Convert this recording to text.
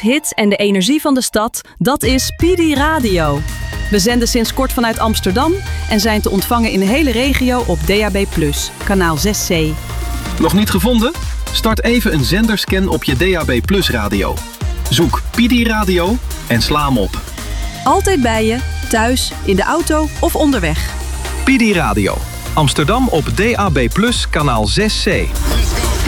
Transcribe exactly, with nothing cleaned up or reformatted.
hits en de energie van de stad, dat is P D Radio. We zenden sinds kort vanuit Amsterdam en zijn te ontvangen in de hele regio op D A B plus, kanaal zes C. Nog niet gevonden? Start even een zenderscan op je D A B plus radio. Zoek P D Radio en sla hem op. Altijd bij je, thuis, in de auto of onderweg. P D Radio. Amsterdam op D A B plus, kanaal zes C.